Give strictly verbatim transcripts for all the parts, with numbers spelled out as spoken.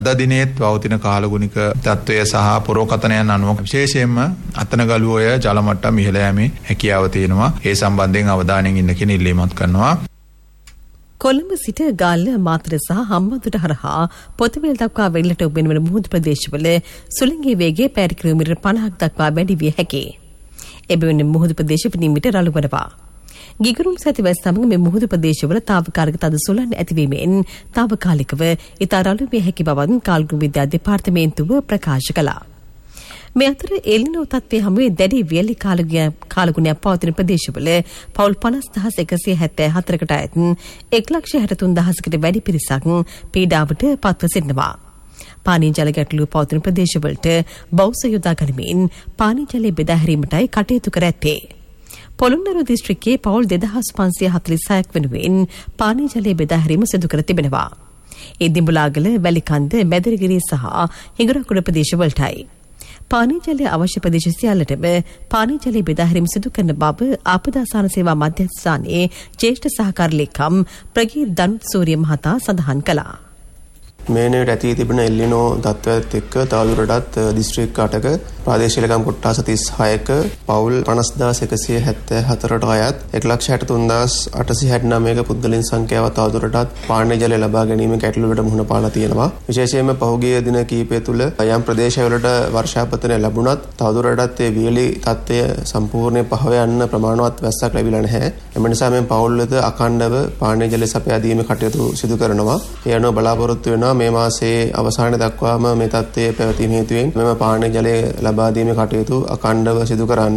අද දිනේත් පවතින කාලගුණික තත්ත්වය සහ පුරෝකතනයන් අනුව විශේෂයෙන්ම අතනගලුවය ජල මට්ටම ඉහළ යෑමේ හැකියාව තියෙනවා. ඒ සම්බන්ධයෙන් අවධානයෙන් ඉන්න කියන ඉල්ලීමක් කරනවා. කොළඹ සිට ගාල්ල මාතර සහ හම්බන්තොට හරහා පොතුවේල් දක්වා වෙල්ලට ඔබෙන වන මුහුදු ප්‍රදේශවල සුළංගේ වේගය පැය කිලෝමීටර් පනහක් දක්වා වැඩි විය හැකියි. එබැවින් මුහුදු ප්‍රදේශ නිමිට රළු වනවා. ගිගුරුම් සැති වැස් සමග මේ මුහුදු ප්‍රදේශවල තාවකාලික තද සුළං ඇතිවීමෙන් තාවකාලිකව ඉතා රළු විය හැකි බවත් කාල්ගුණ විද්‍යා දෙපාර්තමේන්තුව ප්‍රකාශ කළා. මේ අතර එල්නිනෝ තත්ත්වයේ හැමුවේ දැඩි වියලි කාලගුණයක් පවතින ප්‍රදේශවල පවුල් පනස් දහස් එකසිය හැත්තෑ හතරකට අයත් එක් ලක්ෂ හැට තුන් දහසකට වැඩි පිරිසක් පීඩාවට පත්ව සිටිනවා. පානීය ජල ගැටලුව පවතින ප්‍රදේශවලට බෞද්ධ යොදා ගනිමින් පානීය ජලය බෙදා හැරීමටයි කටයුතු කර ඇත්තේ. පොළොන්නරුව දිස්ත්‍රික්කයේ පවුල් දෙදහස් පන්සිය හතළිස් හයක් වෙනුවෙන් පානීය ජලය බෙදා හැරීම සිදු කර තිබෙනවා. ඒ දිඹුලාගල, වැලිකන්ද, මැදිරිගිරිය සහ හිඟරකුඩ ප්‍රදේශවලටයි. පානීය ජලය අවශ්‍ය ප්‍රදේශ සියල්ලටම පානීය ජලය බෙදා හැරීම සිදු කරන බව ආපදාසාන සේවා මධ්‍යස්ථානයේ ජ්‍යෙෂ්ඨ සහකාර ලේකම් ප්‍රගීත් දනුත් සූරිය මහතා සඳහන් කළා. මේනේට ඇති තිබෙන එල්ලිනෝ තත්ත්වයත් එක්ක තවදුරටත් දිස්ත්‍රික්ක අටක ප්‍රාදේශීය ලේකම් කොට්ටාස තිස් හයක පවුල් පනස් දහස් එකසිය හැත්තෑ හතරට අයත් එක ලක්ෂ හැට තුන් දහස් අටසිය හැට නවයක පුද්ගලයන් සංඛ්‍යාව තවදුරටත් පානීය ජලය ලබා ගැනීම ගැටලුවකට මුහුණ පාලා තියෙනවා. විශේෂයෙන්ම පහුගිය දින කිහිපය තුළ යම් ප්‍රදේශවලට වර්ෂාපතනය ලැබුණත් තවදුරටත් ඒ වියලි තත්ත්වය සම්පූර්ණයෙන් පහව යන්න ප්‍රමාණවත් වැස්සක් ලැබිලා නැහැ. එම නිසා මේ පවුල් වෙත අඛණ්ඩව පානීය ජලය සපයා දීමේ කටයුතු සිදු කරනවා. ඒ අනුව බලාපොරොත්තු වෙනවා මේ මාසයේ අවසානයේ දක්වාම මේ තත්ත්වය පැවතීම හේතුවෙන් මෙම පානීය ජලය ලබා දීමේ කටයුතු අඛණ්ඩව සිදු කරන්න.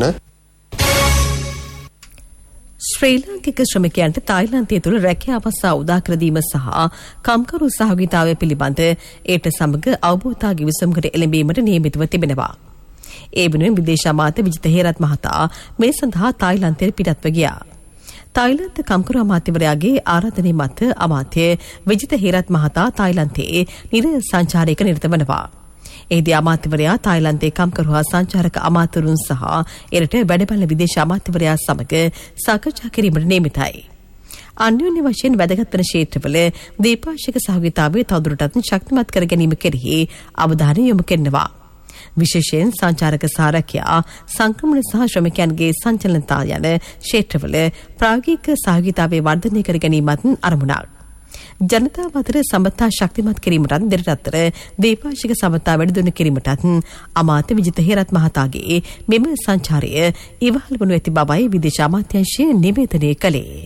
ශ්‍රී ලාංකික ශ්‍රමිකයන්ට තායිලන්තය තුළ රැකියා අවස්ථා උදා කර දීම සහ කම්කරු සහභාගීතාවය පිළිබඳ ඒට සමග අවබෝධතා ගිවිසුමකට එළඹීමට නියමිතව තිබෙනවා. ඒ වෙනුවෙන් විදේශ අමාත්‍ය විජිත හේරත් මහතා මේ සඳහා තායිලන්තයට පිටත්ව ගියා. තායිලන්ත කම්කරු අමාත්‍යවරයාගේ ආරාධනය මත අමාත්‍ය විජිත හේරත් මහතා තායිලන්තයේ නිර සංචාරයක නිරත වනවා. එහිදී අමාත්‍යවරයා තායිලන්තයේ කම්කරු හා සංචාරක අමාත්‍යවරුන් සහ එරට වැඩබලන විදේශ අමාත්‍යවරයා සමග සාකච්ඡා කිරීමට නියමිතයි. අන්‍යෝන්‍ය වශයෙන් වැදගත් වන ක්ෂේත්‍රවල දීපාශික සහභාගීතාවය තවදුරටත් ශක්තිමත් කර ගැනීම කෙරෙහි අවධානය යොමු කරනවා. විශේෂයෙන් සංචාරක සාරකයා සංක්‍රමණ සහ ශ්‍රමිකයන්ගේ සංචලනතා යන ක්ෂේත්‍රවල ප්‍රායෝගික සහභාගීතාවය වර්ධනය කර ගැනීමත් අරමුණක්. ජනතාව අතර සම්බන්ධතා ශක්තිමත් කිරීමටත් දෙරට අතර දීපාශික සම්බන්ධතා වැඩිදියුණු කිරීමටත් අමාත්‍ය විජිත හේරත් මහතාගේ මෙම සංචාරය ඉවහල් වනු ඇති බවයි විදේශ අමාත්‍යාංශය නිවේදනය කළේ.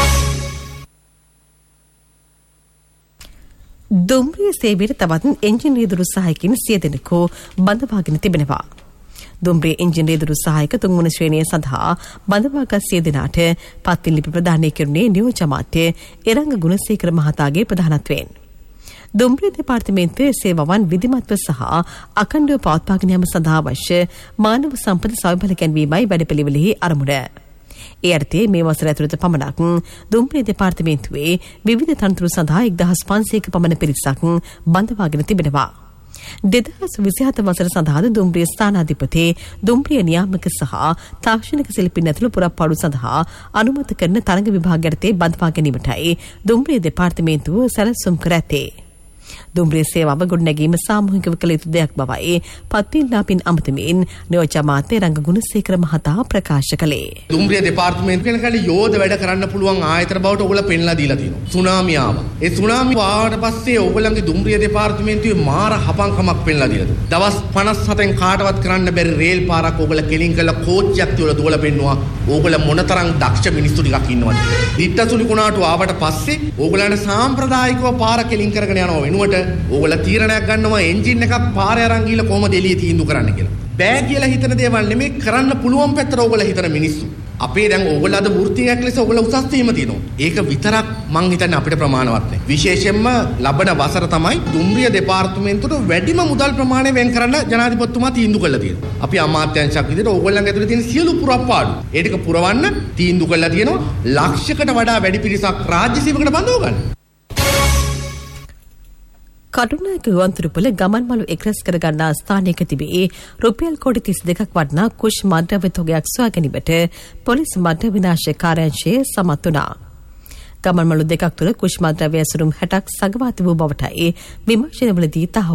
දුම්රිය සේවයට තවත් එන්ජින් රියදුරු සහායකින් සිය දෙනෙකු බඳවාගෙන තිබෙනවා. දුම්රිය එන්ජින් රියදුරු සහායක තුන්වන ශ්‍රේණිය සඳහා බඳවාගත් සිය දෙනාට පත්වින් ලිපි ප්‍රදානය කෙරුණේ නියෝජ්‍ය අමාත්‍ය එරංග ගුණසේකර මහතාගේ ප්‍රධානත්වයෙන්. දුම්රිය දෙපාර්තමේන්තුවේ සේවාවන් විධිමත්ව සහ අඛණ්ඩව පවත්වාගෙන යාම සඳහා අවශ්‍ය මානව සම්පත සවිබල ගැන්වීමයි වැඩපිළිවෙලෙහි අරමුණ. ඒ අර්ථයේ මේ වසර ඇතුළත පමණක් දුම්රිය දෙපාර්තමේන්තුවේ විවිධ තනතුරු සඳහා එක්දහස් පන්සීයක පමණ පිරිසක් බඳවාගෙන තිබෙනවා. දෙදහස් විසිහත වසර සඳහාද දුම්රිය ස්ථානාධිපති දුම්රිය නියාමක සහ තාක්ෂණික ශිල්පීන් ඇතුළු පුරප්පාඩු සඳහා අනුමත කරන තරඟ විභාග යටතේ බඳවා ගැනීමටයි දුම්රිය දෙපාර්තමේන්තුව සැලසුම් කර ඇත්තේ. දුම්රිය සේවාව ගොඩනැගීම සාමූහිකව කළ යුතු දෙයක් බවයි පත්වින්ලාපින් අමතමින් නියෝජ්‍ය අමාත්‍ය රංග ගුණසේකර මහතා ප්‍රකාශ කළේ. දුම්රිය දෙපාර්තමේන්තුව කෙනෙක් යෝධ වැඩ කරන්න පුළුවන් ආයතන බවට ඔයගොල්ලෝ පෙන්ලා දීලා තියෙනවා. සුනාමි ආවා. ඒ සුනාමි ආවට පස්සේ ඔයගොල්ලන්ගේ දුම්රිය දෙපාර්තමේන්තුවේ මාර හපංකමක් පෙන්ලා දීලා තියෙනවා. දවස් පනස් හතෙන් කාටවත් කරන්න බැරි රේල් පාරක් ඔයගොල්ලෝ කෙලින් කරලා කෝච්චියක් තියලා දුවලා පෙන්නුවා. ඔයගොල්ලෝ මොනතරම් දක්ෂ මිනිස්සු ටිකක් ඉන්නවද? දිට්ටසුලි කුණාටු ආවට පස්සේ ඔයගොල්ලන්ට සාම්ප්‍රදායිකව පාර කෙලින් කරගෙන යනවා වෙනුවට ඕගොල්ලෝ තීරණයක් ගන්නවා එන්ජින් එකක් පාරේ අරන් ගිහලා කොහමද එළිය තීන්දුව කරන්න කියලා. බෑ කියලා හිතන දේවල් නෙමෙයි කරන්න පුළුවන් පැත්තට ඕගොල්ලෝ හිතන මිනිස්සු. අපේ දැන් ඕගොල්ලෝ අද වෘත්තියක් ලෙස ඕගොල්ලෝ උසස් වීම තියෙනවා. ඒක විතරක් මං හිතන්නේ අපිට ප්‍රමාණවත් නැහැ. විශේෂයෙන්ම ලබන වසර තමයි දුම්රිය දෙපාර්තමේන්තුවට වැඩිම මුදල් ප්‍රමාණය වෙන් කරන්න ජනාධිපතිතුමා තීන්දුව කළා තියෙනවා. අපි අමාත්‍යාංශයක් විදිහට ඕගොල්ලන්ගේ ඇතුලේ තියෙන සියලු පුරප්පාඩු ඒ ටික පුරවන්න තීන්දුව කළා තියෙනවා. ලක්ෂයකට වඩා වැඩි පිරිසක් රාජ්‍ය සේවකට බඳව ගන්න. කටුනායක ගුවන්තොටුපොළ ගමන්මළු එක්රැස් කර ගන්නා ස්ථානයක තිබී රුපියල් කෝටි තිස් දෙකක් වටනා කුෂ් මද්‍රව්‍ය තොගයක් සොයා ගැනීමට පොලිස් මද්‍රව්‍ය විනාශ කාර්යාංශය සමත් වුණා. ගමන්මළු දෙකක් තුළ කුෂ්මාද්‍රව්‍ය ඇසුරුම් හැටක් සගවා තිබූ බවටයි විමර්ශනවලදී තහවුරු